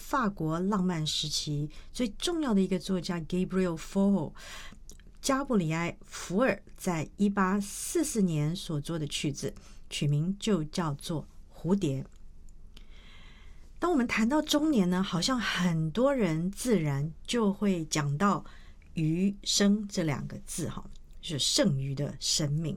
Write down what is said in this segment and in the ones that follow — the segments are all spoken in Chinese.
法国浪漫时期最重要的一个作家 Gabriel Fauré 加布里埃·福尔在1844年所做的曲子，曲名就叫做蝴蝶。当我们谈到中年呢，好像很多人自然就会讲到余生这两个字，就是剩余的生命。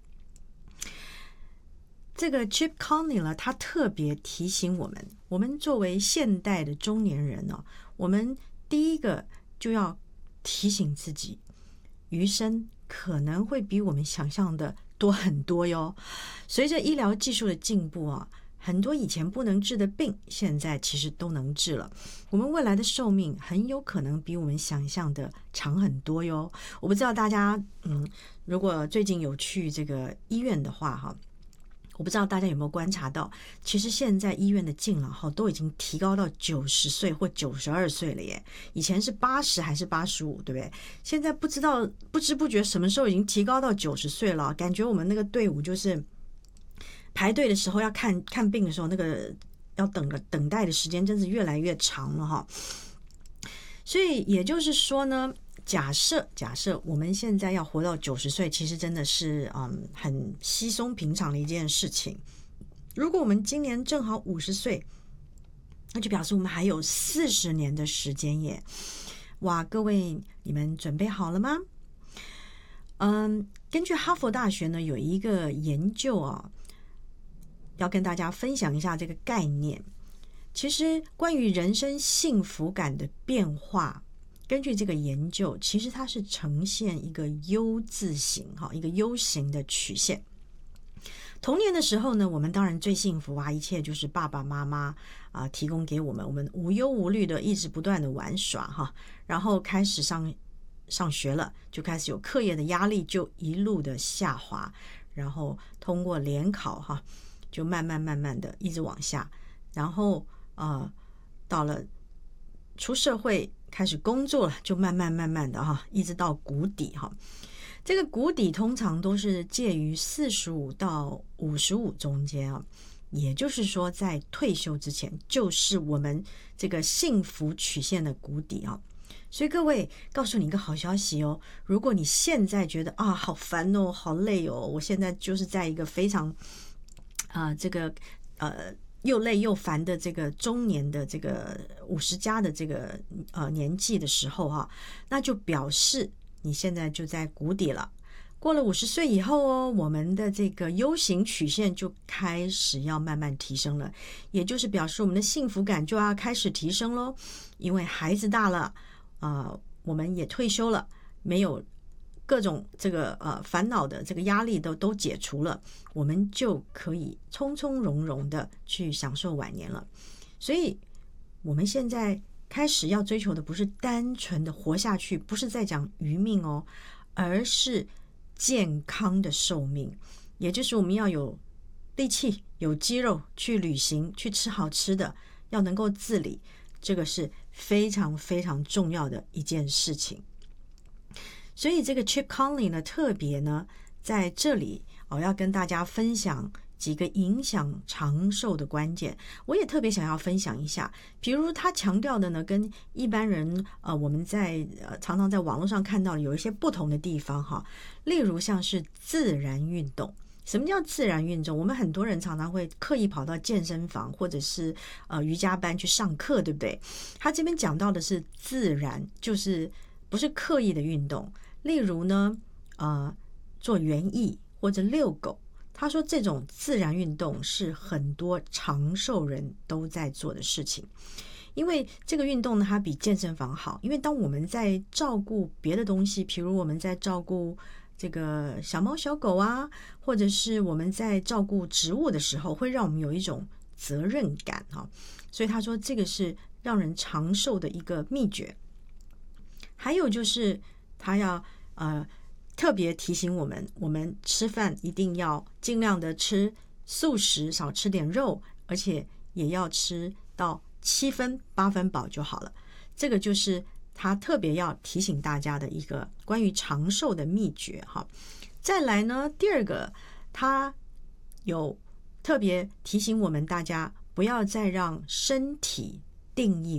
这个 Chip Conley 呢，他特别提醒我们作为现代的中年人呢，我们第一个就要提醒自己，余生可能会比我们想象的多很多哟。随着医疗技术的进步啊，很多以前不能治的病，现在其实都能治了。我们未来的寿命很有可能比我们想象的长很多哟。我不知道大家，如果最近有去这个医院的话，我不知道大家有没有观察到，其实现在医院的敬老都已经提高到90岁或92岁了耶。以前是80还是85，对不对？现在不知不觉什么时候已经提高到90岁了，感觉我们那个队伍就是排队的时候要看病的时候，那个要等待的时间真是越来越长了哈。所以也就是说呢，假设我们现在要活到90岁，其实真的是很稀松平常的一件事情。如果我们今年正好50岁，那就表示我们还有40年的时间耶。哇，各位你们准备好了吗？根据哈佛大学呢有一个研究要跟大家分享一下这个概念。其实关于人生幸福感的变化，根据这个研究，其实它是呈现一个 U 字形，一个 U 型的曲线。童年的时候呢，我们当然最幸福一切就是爸爸妈妈提供给我们无忧无虑的一直不断的玩耍然后开始上学了，就开始有课业的压力，就一路的下滑，然后通过联考就慢慢的一直往下，然后到了出社会开始工作了，就慢慢的一直到谷底这个谷底通常都是介于45到55中间也就是说在退休之前就是我们这个幸福曲线的谷底所以各位，告诉你一个好消息如果你现在觉得好烦好累我现在就是在一个非常这个又累又烦的这个中年的这个50加的这个年纪的时候那就表示你现在就在谷底了。过了50岁以后我们的这个 U 型曲线就开始要慢慢提升了，也就是表示我们的幸福感就要开始提升咯。因为孩子大了我们也退休了，没有各种这个烦恼的这个压力都解除了，我们就可以从容容的去享受晚年了。所以我们现在开始要追求的不是单纯的活下去，不是在讲余命而是健康的寿命，也就是我们要有力气有肌肉去旅行，去吃好吃的，要能够自理，这个是非常非常重要的一件事情。所以这个 Chip Conley 呢特别呢在这里要跟大家分享几个影响长寿的关键。我也特别想要分享一下，比如他强调的呢跟一般人我们在常常在网络上看到有一些不同的地方例如像是自然运动。什么叫自然运动？我们很多人常常会刻意跑到健身房或者是瑜伽班去上课，对不对？他这边讲到的是自然，就是不是刻意的运动。例如呢做园艺或者遛狗，他说这种自然运动是很多长寿人都在做的事情。因为这个运动呢它比健身房好，因为当我们在照顾别的东西，比如我们在照顾这个小猫小狗或者是我们在照顾植物的时候，会让我们有一种责任感所以他说这个是让人长寿的一个秘诀。还有就是他要特别提醒我们吃饭一定要尽量的吃素食，少吃点肉，而且也要吃到7分8分饱就好了。这个就是他特别要提醒大家的一个关于长寿的秘诀再来呢，第二个他有特别提醒我们大家不要再让身体定义